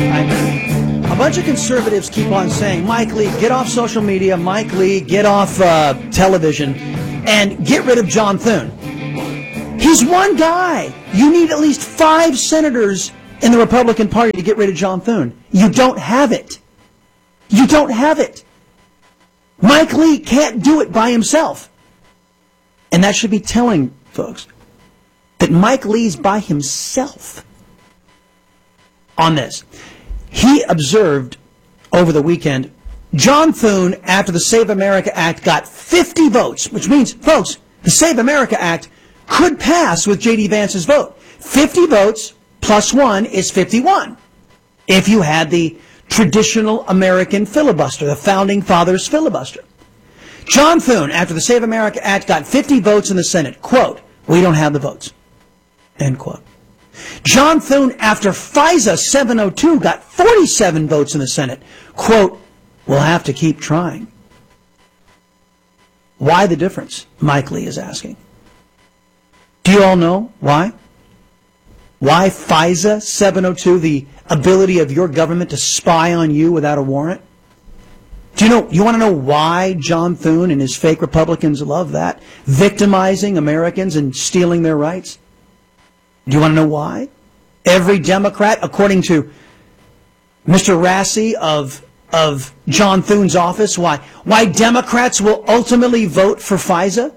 I mean, a bunch of conservatives keep on saying, Mike Lee, get off social media, Mike Lee, get off television, and get rid of John Thune. He's one guy. You need at least 5 senators in the Republican Party to get rid of John Thune. You don't have it. You don't have it. Mike Lee can't do it by himself. And that should be telling folks that Mike Lee's by himself on this. He observed over the weekend, John Thune, after the Save America Act, got 50 votes, which means, folks, the Save America Act could pass with J.D. Vance's vote. 50 votes plus 1 is 51. If you had the traditional American filibuster, the Founding Fathers filibuster. John Thune, after the Save America Act, got 50 votes in the Senate. Quote, we don't have the votes. End quote. John Thune, after FISA 702, got 47 votes in the Senate. Quote, we'll have to keep trying. Why the difference? Mike Lee is asking. Do you all know why? Why FISA 702, the ability of your government to spy on you without a warrant? Do you know? You want to know why John Thune and his fake Republicans love that? Victimizing Americans and stealing their rights? Do you want to know why? Every Democrat, according to Mr. Rassi of John Thune's office, why Democrats will ultimately vote for FISA?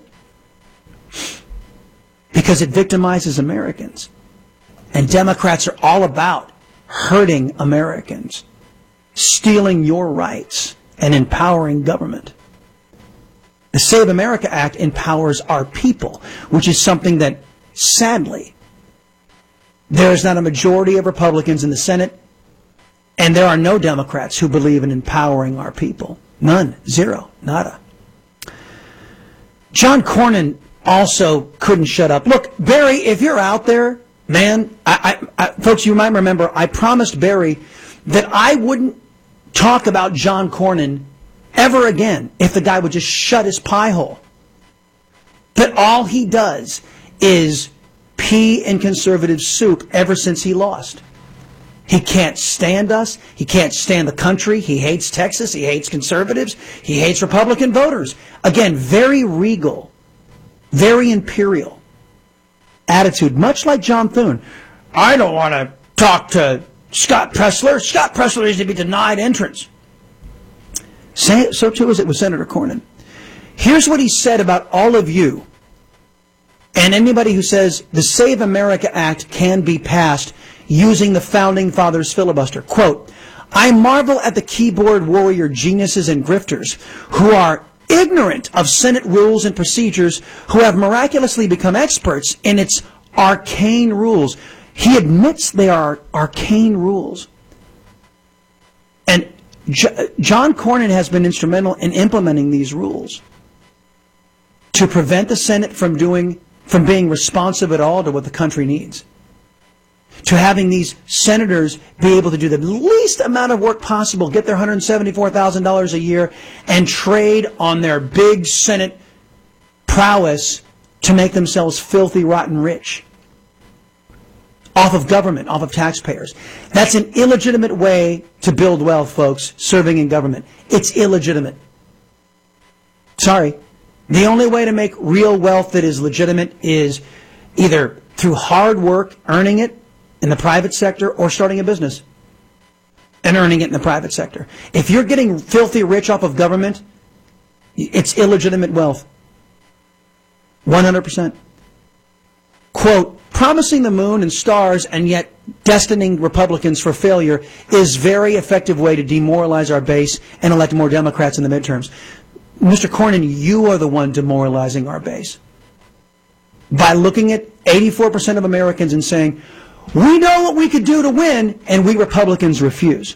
Because it victimizes Americans. And Democrats are all about hurting Americans, stealing your rights, and empowering government. The Save America Act empowers our people, which is something that, sadly, there is not a majority of Republicans in the Senate, and there are no Democrats who believe in empowering our people. None. Zero. Nada. John Cornyn also couldn't shut up. Look, Barry, if you're out there, man, folks, you might remember, I promised Barry that I wouldn't talk about John Cornyn ever again if the guy would just shut his pie hole. But all he does is pee in conservative soup ever since he lost. He can't stand us. He can't stand the country. He hates Texas. He hates conservatives. He hates Republican voters. Again, very regal, very imperial attitude, much like John Thune. I don't want to talk to Scott Presler. Scott Presler needs to be denied entrance. So too is it with Senator Cornyn. Here's what he said about all of you and anybody who says the Save America Act can be passed using the Founding Fathers filibuster. Quote, I marvel at the keyboard warrior geniuses and grifters who are ignorant of Senate rules and procedures, who have miraculously become experts in its arcane rules. He admits they are arcane rules. And John Cornyn has been instrumental in implementing these rules to prevent the Senate from being responsive at all to what the country needs. To having these senators be able to do the least amount of work possible, get their $174,000 a year, and trade on their big Senate prowess to make themselves filthy, rotten rich. Off of government, off of taxpayers. That's an illegitimate way to build wealth, folks, serving in government. It's illegitimate. Sorry. The only way to make real wealth that is legitimate is either through hard work, earning it in the private sector, or starting a business and earning it in the private sector. If you're getting filthy rich off of government, it's illegitimate wealth. 100%. Quote, promising the moon and stars and yet destining Republicans for failure is a very effective way to demoralize our base and elect more Democrats in the midterms. Mr. Cornyn, you are the one demoralizing our base by looking at 84% of Americans and saying, we know what we could do to win, and we Republicans refuse.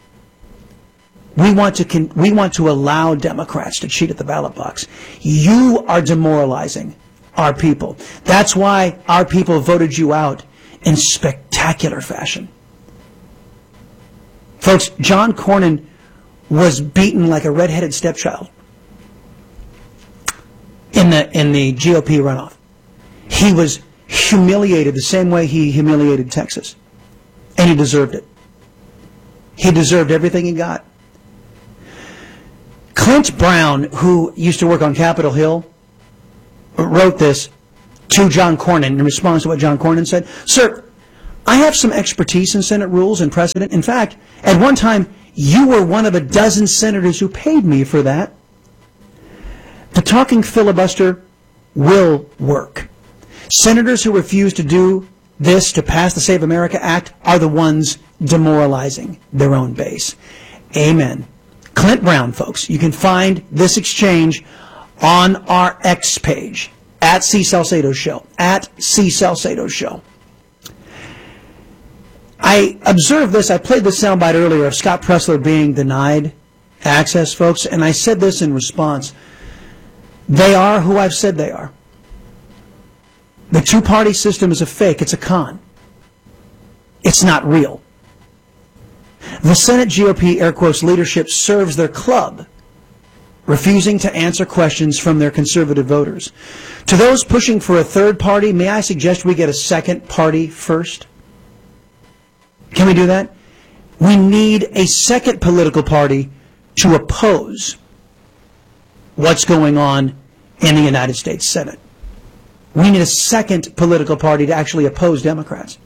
We want to allow Democrats to cheat at the ballot box. You are demoralizing our people. That's why our people voted you out in spectacular fashion. Folks, John Cornyn was beaten like a red-headed stepchild in the GOP runoff. He was humiliated the same way he humiliated Texas. And he deserved it. he deserved everything he got. Clint Brown, who used to work on Capitol Hill, wrote this to John Cornyn in response to what John Cornyn said. Sir, I have some expertise in Senate rules and precedent. In fact, at one time, you were one of a dozen senators who paid me for that. The talking filibuster will work. Senators who refuse to do this, to pass the Save America Act, are the ones demoralizing their own base. Amen. Clint Brown, folks. You can find this exchange on our X page, at C. Salcedo Show, at C. Salcedo Show. I observed this. I played this soundbite earlier of Scott Presler being denied access, folks, and I said this in response. They are who I've said they are. The two-party system is a fake. It's a con. It's not real. The Senate GOP, air quotes, leadership serves their club, refusing to answer questions from their conservative voters. To those pushing for a third party, may I suggest we get a second party first? Can we do that? We need a second political party to oppose what's going on in the United States Senate. We need a second political party to actually oppose Democrats.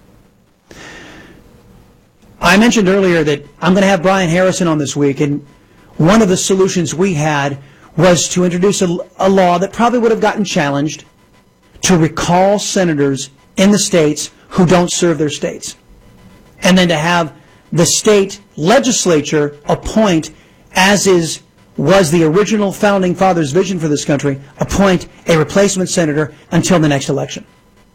I mentioned earlier that I'm going to have Brian Harrison on this week, and one of the solutions we had was to introduce a law that probably would have gotten challenged to recall senators in the states who don't serve their states, and then to have the state legislature appoint, as was the original founding fathers' vision for this country, appoint a replacement senator until the next election.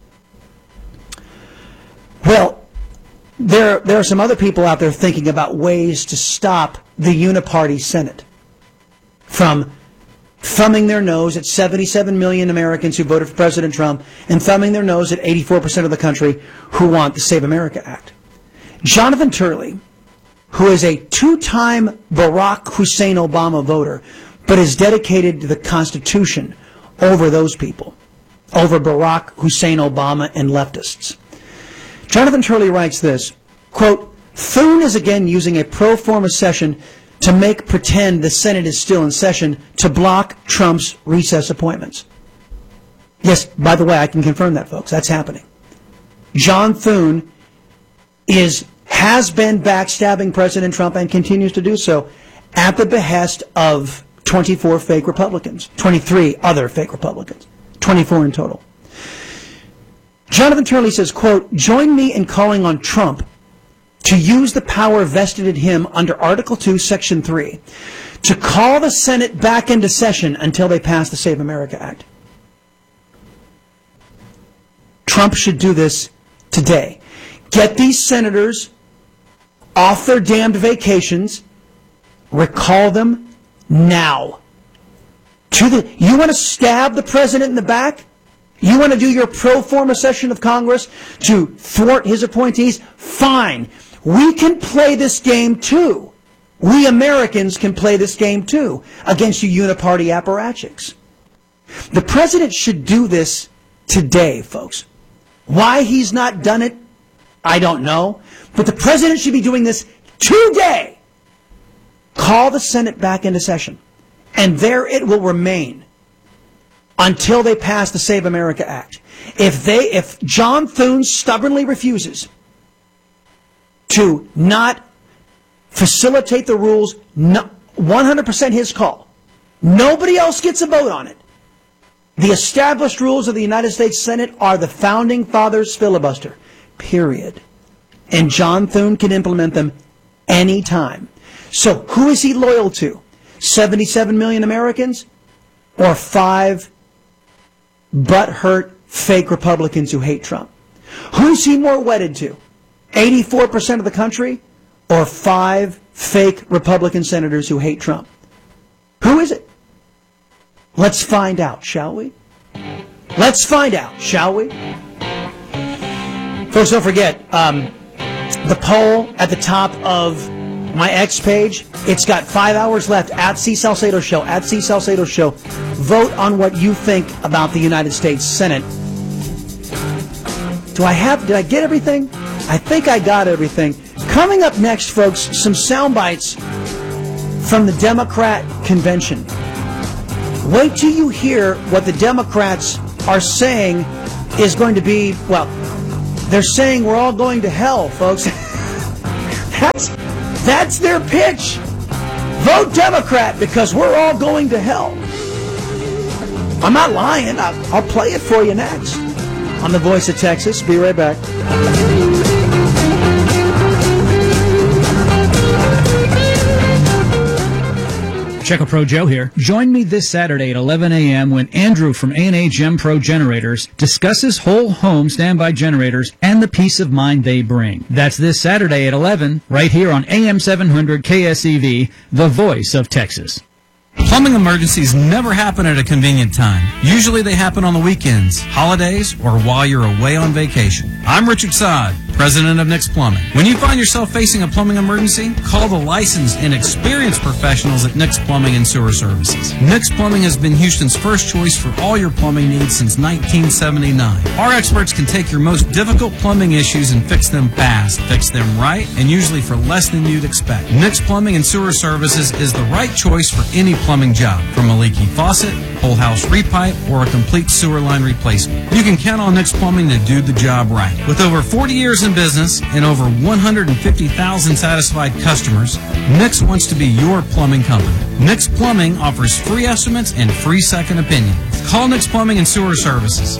Well, there are some other people out there thinking about ways to stop the uniparty Senate from thumbing their nose at 77 million Americans who voted for President Trump and thumbing their nose at 84% of the country who want the Save America Act. Jonathan Turley, who is a two-time Barack Hussein Obama voter, but is dedicated to the Constitution over those people, over Barack Hussein Obama and leftists. Jonathan Turley writes this, quote, Thune is again using a pro forma session to make pretend the Senate is still in session to block Trump's recess appointments. Yes, by the way, I can confirm that, folks. That's happening. John Thune has been backstabbing President Trump and continues to do so at the behest of 24 fake Republicans, 23 other fake Republicans, 24 in total. Jonathan Turley says, quote, join me in calling on Trump to use the power vested in him under Article 2, Section 3, to call the Senate back into session until they pass the Save America Act. Trump should do this today. Get these senators off their damned vacations. Recall them now. You want to stab the president in the back? You want to do your pro forma session of Congress to thwart his appointees? Fine. We can play this game too. We Americans can play this game too against you uniparty apparatchiks. The president should do this today, folks. Why he's not done it, I don't know. But the president should be doing this today. Call the Senate back into session. And there it will remain until they pass the Save America Act. If John Thune stubbornly refuses to not facilitate the rules, 100% his call, nobody else gets a vote on it. The established rules of the United States Senate are the Founding Fathers' filibuster, period. And John Thune can implement them anytime. So who is he loyal to? 77 million Americans or 5 butthurt fake Republicans who hate Trump? Who's he more wedded to? 84% of the country or 5 fake Republican senators who hate Trump? Who is it? Let's find out, shall we? Let's find out, shall we? Folks, don't forget, the poll at the top of my X page, it's got 5 hours left at C. Salcedo Show, at C. Salcedo Show. Vote on what you think about the United States Senate. Did I get everything? I think I got everything. Coming up next, folks, some sound bites from the Democrat convention. Wait till you hear what the Democrats are saying is going to be, well, they're saying we're all going to hell, folks. That's their pitch. Vote Democrat because we're all going to hell. I'm not lying. I'll play it for you next on The Voice of Texas. Be right back. Checo Pro Joe here. Join me this Saturday at 11 a.m. when Andrew from A&A Gem Pro Generators discusses whole home standby generators and the peace of mind they bring. That's this Saturday at 11, right here on AM 700 KSEV, the voice of Texas. Plumbing emergencies never happen at a convenient time. Usually they happen on the weekends, holidays, or while you're away on vacation. I'm Richard Sod, president of Nix Plumbing. When you find yourself facing a plumbing emergency, call the licensed and experienced professionals at Nix Plumbing and Sewer Services. Nix Plumbing has been Houston's first choice for all your plumbing needs since 1979. Our experts can take your most difficult plumbing issues and fix them fast, fix them right, and usually for less than you'd expect. Nix Plumbing and Sewer Services is the right choice for any plumbing job, from a leaky faucet, whole house repipe, or a complete sewer line replacement. You can count on Nix Plumbing to do the job right. With over 40 years in business and over 150,000 satisfied customers, Nix wants to be your plumbing company. Nix Plumbing offers free estimates and free second opinion. Call Nix Plumbing and Sewer Services,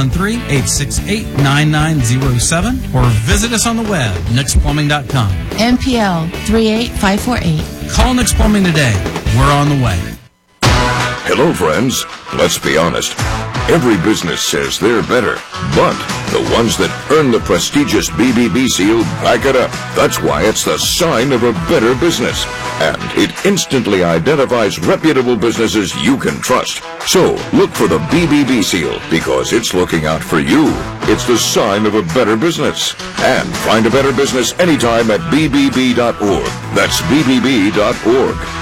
713-868-9907, or visit us on the web, nixplumbing.com. NPL 38548. Call Nix Plumbing today. We're on the way. Hello, friends. Let's be honest. Every business says they're better, but the ones that earn the prestigious BBB seal back it up. That's why it's the sign of a better business. And it instantly identifies reputable businesses you can trust. So, look for the BBB seal, because it's looking out for you. It's the sign of a better business. And find a better business anytime at bbb.org. That's bbb.org.